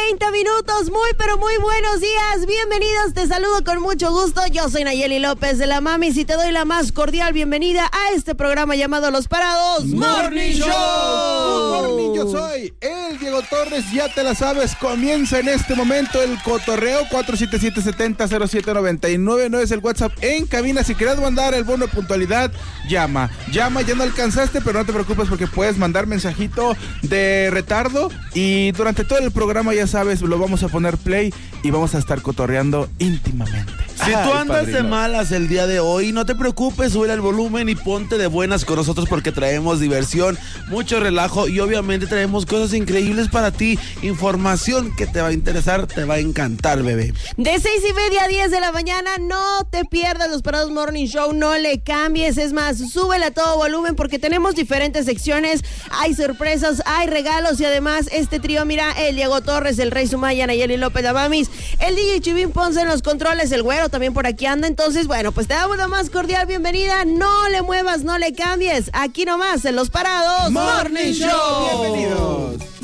30 minutos. Muy, pero muy buenos días. Bienvenidos, te saludo con mucho gusto. Yo soy Nayeli López de la Mamis y te doy la más cordial bienvenida a este programa llamado Los Parados Morning Show. Good morning, yo soy el Diego Torres, ya te la sabes, comienza en este momento el cotorreo. 477-70-0799, no es el WhatsApp en cabina. Si quieres mandar el bono de puntualidad, llama, ya no alcanzaste, pero no te preocupes porque puedes mandar mensajito de retardo y durante todo el programa, ya sabes, lo vamos a poner play y vamos a estar cotorreando íntimamente. Si tú andas padrino de malas el día de hoy, no te preocupes, sube el volumen y ponte de buenas con nosotros porque traemos diversión, mucho relajo y obviamente traemos cosas increíbles para ti, información que te va a interesar, te va a encantar, bebé. De 6:30 a 10 de la mañana, no te pierdas Los Parados Morning Show, no le cambies, es más, súbele a todo volumen porque tenemos diferentes secciones, hay sorpresas, hay regalos y además este trío, mira, el Diego Torres, el Rey Sumaya, Nayeli López la Mamis, el DJ Chivín Ponce en los controles, el Güero también por aquí anda. Entonces, bueno, pues te damos la más cordial bienvenida. No le muevas, no le cambies. Aquí nomás en Los Parados Morning Show. Bienvenidos.